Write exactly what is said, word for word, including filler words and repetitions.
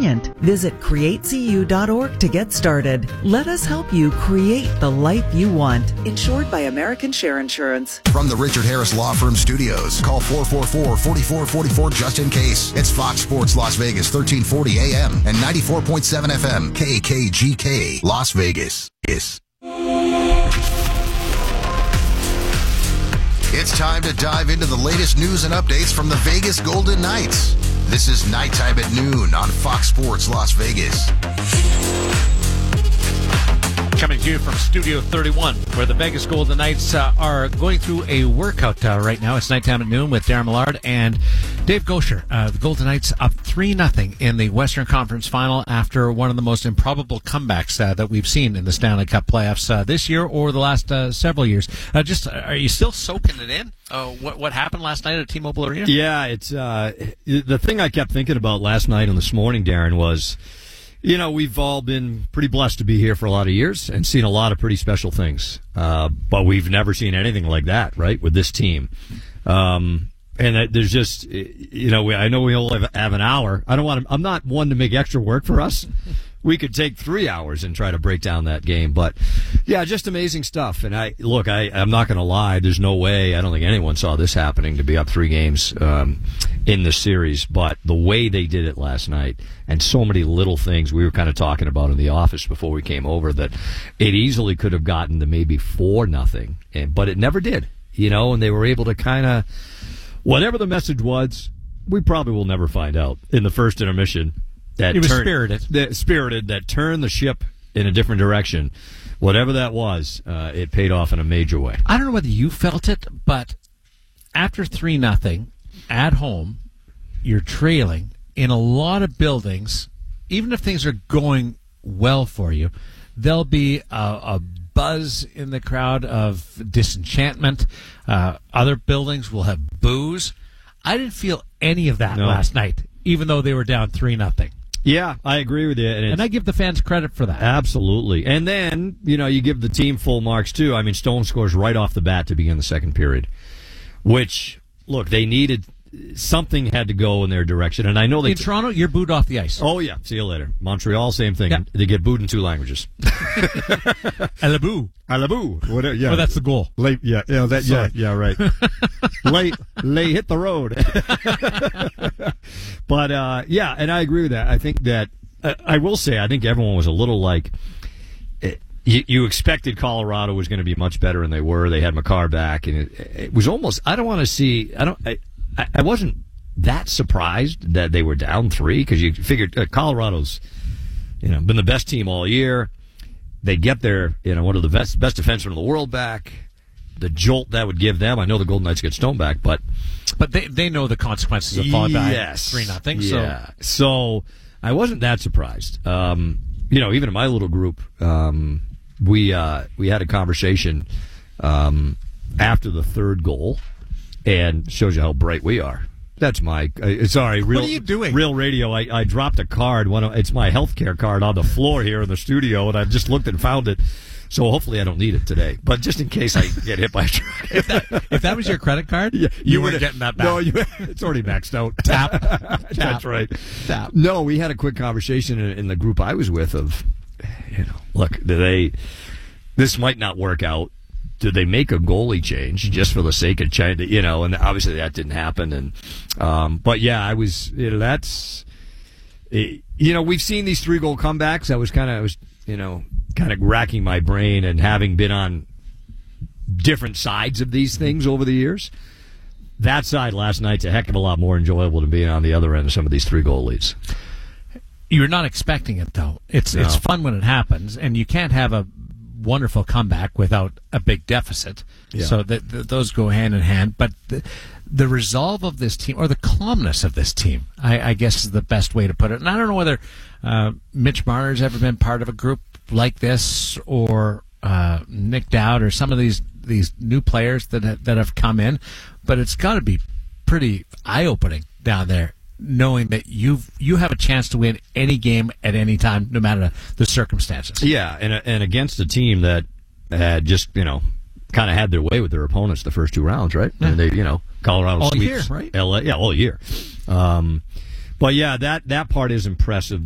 client. Visit create c u dot org to get started. Let us help you create the life you want. Insured by American Share Insurance. From the Richard Harris Law Firm Studios, call four four four, four four four four just in case. It's Fox Sports Las Vegas, thirteen forty A M and ninety-four point seven F M, K K G K, Las Vegas. Yes. It's time to dive into the latest news and updates from the Vegas Golden Knights. This is Nighttime at Noon on Fox Sports Las Vegas. Coming to you from Studio thirty-one, where the Vegas Golden Knights uh, are going through a workout uh, right now. It's Nighttime at Noon with Darren Millard and Dave Gosher. Uh, the Golden Knights up three nothing in the Western Conference Final after one of the most improbable comebacks uh, that we've seen in the Stanley Cup playoffs uh, this year or the last uh, several years. Uh, just, are you still soaking it in? Uh, what what happened last night at T-Mobile Arena? Yeah, it's uh, the thing I kept thinking about last night and this morning, Darren, was, you know, we've all been pretty blessed to be here for a lot of years and seen a lot of pretty special things. Uh, but we've never seen anything like that, right, with this team. Um, and there's just, you know, we, I know we only have, have an hour. I don't want to, I'm not one to make extra work for us. We could take three hours and try to break down that game. But, yeah, just amazing stuff. And, I look, I, I'm not going to lie. There's no way, I don't think anyone saw this happening, to be up three games um, in the series. But the way they did it last night, and so many little things we were kind of talking about in the office before we came over, that it easily could have gotten to maybe four nothing, and but it never did. You know, and they were able to kind of, whatever the message was, we probably will never find out in the first intermission. That it was turned, spirited. That spirited, that turned the ship in a different direction. Whatever that was, uh, it paid off in a major way. I don't know whether you felt it, but after three nothing at home, you're trailing in a lot of buildings. Even if things are going well for you, there'll be a, a buzz in the crowd of disenchantment. Uh, other buildings will have boos. I didn't feel any of that No. last night, even though they were down three nothing. Yeah, I agree with you. And, And I give the fans credit for that. Absolutely. And then, you know, you give the team full marks, too. I mean, Stone scores right off the bat to begin the second period, which, look, they needed something had to go in their direction. And I know they... In Toronto, you're booed off the ice. Oh, yeah. See you later. Montreal, same thing. Yeah. They get booed in two languages. À la boo. À la boo. Whatever, yeah. Oh, that's the goal. Late, yeah, yeah, that, yeah, yeah, right. late, late, hit the road. But, uh, yeah, and I agree with that. I think that, uh, I will say, I think everyone was a little like, it, you, you expected Colorado was going to be much better, and they were. They had Makar back, and it, it was almost, I don't want to see, I don't, I, I wasn't that surprised that they were down three, because you figured uh, Colorado's, you know, been the best team all year. They get their, you know, one of the best best defensemen in the world back. The jolt that would give them. I know the Golden Knights get Stone back, but But they they know the consequences of falling back yes, three nothing. Yeah. So. so I wasn't that surprised. Um, you know, even in my little group, um, we uh, we had a conversation um, after the third goal, and shows you how bright we are. That's my, uh, sorry, real, what are you doing? Real radio. I, I dropped a card. One of, it's my healthcare card on the floor here in the studio, and I just looked and found it. So hopefully I don't need it today. But just in case I get hit by a truck. if, that, if that was your credit card, yeah, you, you weren't would getting that back. No, you, it's already maxed out. Tap. That's Tap. right. Tap. No, we had a quick conversation in, in the group I was with of, you know, look, do they, this might not work out. Did they make a goalie change just for the sake of change? You know, and obviously that didn't happen. And um, but yeah, I was. You know, that's. You know, we've seen these three goal comebacks. I was kind of, I was, you know, kind of racking my brain, and having been on different sides of these things over the years, that side last night's a heck of a lot more enjoyable than being on the other end of some of these three goal leads. You're not expecting it, though. It's No. it's fun when it happens, and you can't have a wonderful comeback without a big deficit. Yeah. So that th- those go hand in hand. But the, the resolve of this team, or the calmness of this team, I, I guess is the best way to put it. And I don't know whether uh, Mitch Marner's ever been part of a group like this, or uh, Nick Dowd, or some of these these new players that ha- that have come in. But it's got to be pretty eye-opening down there, knowing that you've you have a chance to win any game at any time, no matter the circumstances. Yeah, and and against a team that had just, you know, kind of had their way with their opponents the first two rounds, right? Yeah. And they, you know, Colorado All sweeps year, right? L A, yeah, all year. Um, but yeah, that that part is impressive.